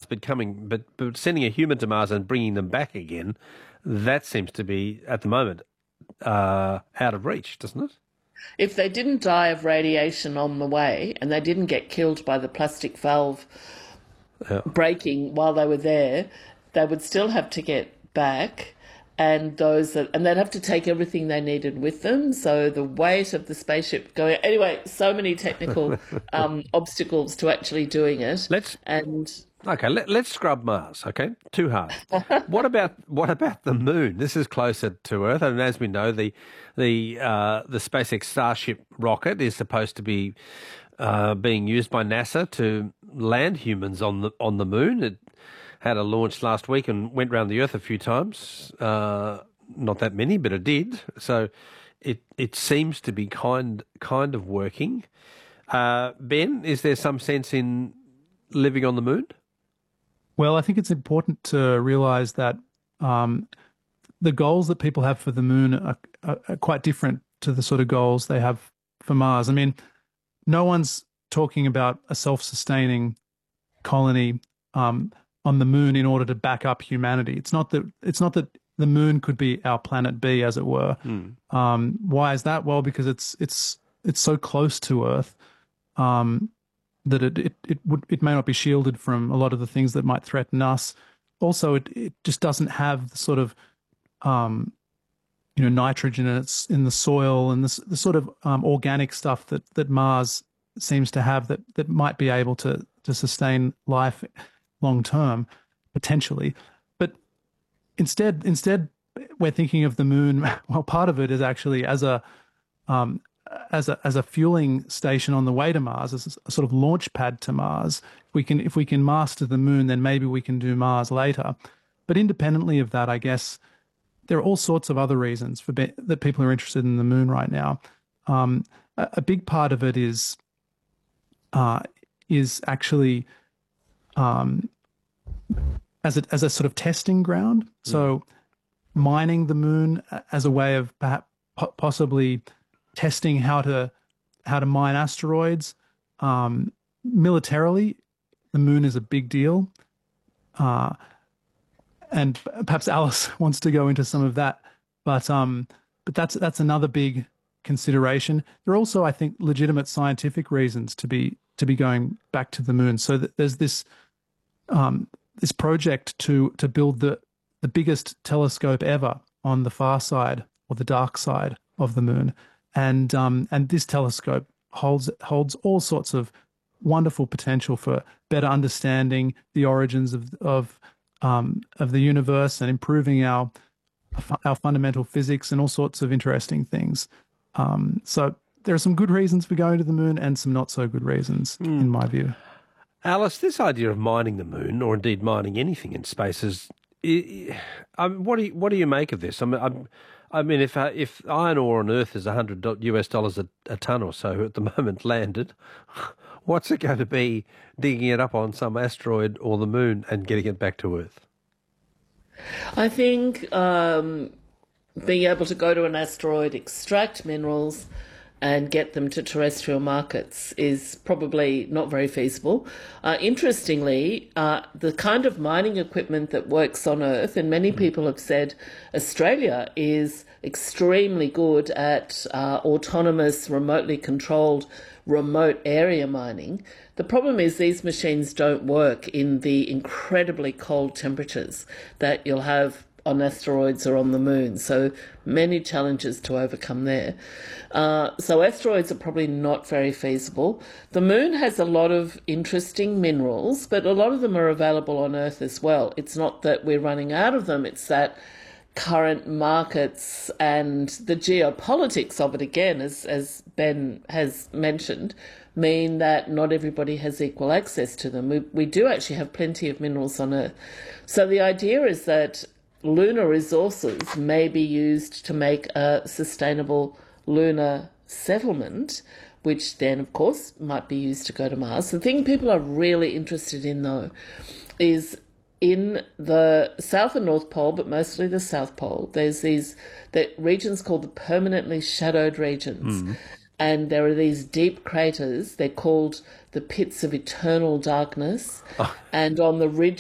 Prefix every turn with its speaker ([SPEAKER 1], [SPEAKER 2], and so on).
[SPEAKER 1] but sending a human to Mars and bringing them back again, that seems to be, at the moment, out of reach, doesn't it?
[SPEAKER 2] If they didn't die of radiation on the way and they didn't get killed by the plastic valve
[SPEAKER 1] Yeah.
[SPEAKER 2] breaking while they were there, they would still have to get back, and they'd have to take everything they needed with them. So the weight of the spaceship going anyway, so many technical obstacles to actually doing it.
[SPEAKER 1] Let's scrub Mars. Okay, too hard. What about the moon? This is closer to Earth, and as we know, the SpaceX Starship rocket is supposed to be being used by NASA to land humans on the moon. It had a launch last week and went around the Earth a few times. Not that many, but it did. So it seems to be kind of working. Ben, is there some sense in living on the moon?
[SPEAKER 3] Well, I think it's important to realize that the goals that people have for the moon are quite different to the sort of goals they have for Mars. I mean, no one's talking about a self-sustaining colony on the moon in order to back up humanity. It's not that the moon could be our planet B, as it were. Why is that? Well, because it's so close to Earth that it may not be shielded from a lot of the things that might threaten us. Also, it just doesn't have the sort of nitrogen in the soil and the sort of organic stuff that Mars seems to have that might be able to sustain life long term, potentially. But instead we're thinking of the moon. Well, part of it is actually as a fueling station on the way to Mars, as a sort of launch pad to Mars. If we can master the moon, then maybe we can do Mars later. But independently of that, I guess there are all sorts of other reasons that people are interested in the moon right now. A big part of it is actually as a sort of testing ground. So mining the moon as a way of perhaps possibly testing how to mine asteroids. Militarily, the moon is a big deal. And perhaps Alice wants to go into some of that, but that's another big consideration. There are also, I think, legitimate scientific reasons to be going back to the moon. So that there's this project to build the biggest telescope ever on the far side or the dark side of the moon, and this telescope holds all sorts of wonderful potential for better understanding the origins of the universe and improving our fundamental physics and all sorts of interesting things. So there are some good reasons for going to the moon and some not so good reasons, in my view.
[SPEAKER 1] Alice, this idea of mining the moon, or indeed mining anything in space, what do you make of this? I mean, if iron ore on Earth is $100 a ton or so at the moment landed, what's it going to be digging it up on some asteroid or the moon and getting it back to Earth?
[SPEAKER 2] I think being able to go to an asteroid, extract minerals, and get them to terrestrial markets is probably not very feasible. Interestingly, the kind of mining equipment that works on Earth, and many people have said Australia is extremely good at autonomous, remotely controlled, remote area mining. The problem is these machines don't work in the incredibly cold temperatures that you'll have on asteroids or on the moon. So many challenges to overcome there. So asteroids are probably not very feasible. The moon has a lot of interesting minerals, but a lot of them are available on Earth as well. It's not that we're running out of them, it's that current markets and the geopolitics of it, again, as Ben has mentioned, mean that not everybody has equal access to them. We do actually have plenty of minerals on Earth. So the idea is that lunar resources may be used to make a sustainable lunar settlement, which then, of course, might be used to go to Mars. The thing people are really interested in, though, is in the South and North Pole, but mostly the South Pole, there's the regions called the permanently shadowed regions. And there are these deep craters. They're called the pits of eternal darkness. And on the ridge